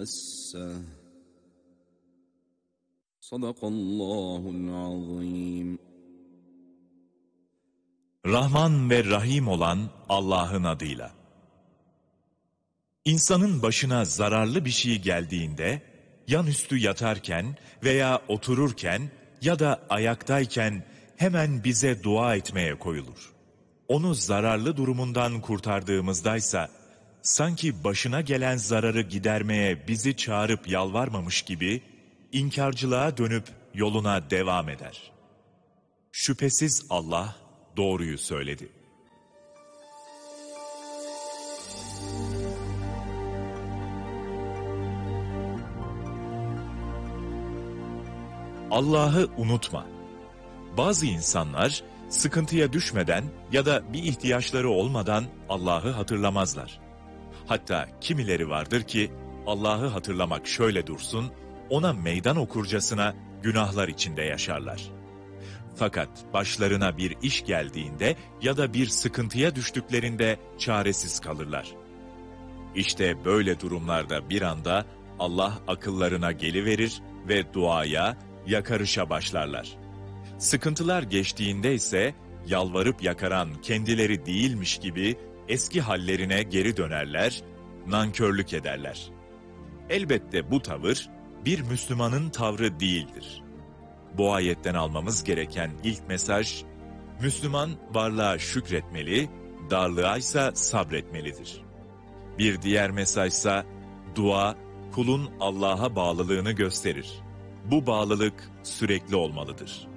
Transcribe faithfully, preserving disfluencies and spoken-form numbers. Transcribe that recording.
مسه صدق الله العظيم. Rahman ve Rahim olan Allah'ın adıyla. İnsanın başına zararlı bir şey geldiğinde, yanüstü yatarken veya otururken ya da ayaktayken hemen bize dua etmeye koyulur. Onu zararlı durumundan kurtardığımızdaysa, sanki başına gelen zararı gidermeye bizi çağırıp yalvarmamış gibi, inkarcılığa dönüp yoluna devam eder. Şüphesiz Allah doğruyu söyledi. Allah'ı unutma. Bazı insanlar sıkıntıya düşmeden ya da bir ihtiyaçları olmadan Allah'ı hatırlamazlar. Hatta kimileri vardır ki Allah'ı hatırlamak şöyle dursun, ona meydan okurcasına günahlar içinde yaşarlar. Fakat başlarına bir iş geldiğinde ya da bir sıkıntıya düştüklerinde çaresiz kalırlar. İşte böyle durumlarda bir anda Allah akıllarına geliverir ve duaya, yakarışa başlarlar. Sıkıntılar geçtiğinde ise yalvarıp yakaran kendileri değilmiş gibi eski hallerine geri dönerler, nankörlük ederler. Elbette bu tavır bir Müslümanın tavrı değildir. Bu ayetten almamız gereken ilk mesaj, Müslüman varlığa şükretmeli, darlığa ise sabretmelidir. Bir diğer mesajsa, dua, kulun Allah'a bağlılığını gösterir. Bu bağlılık sürekli olmalıdır.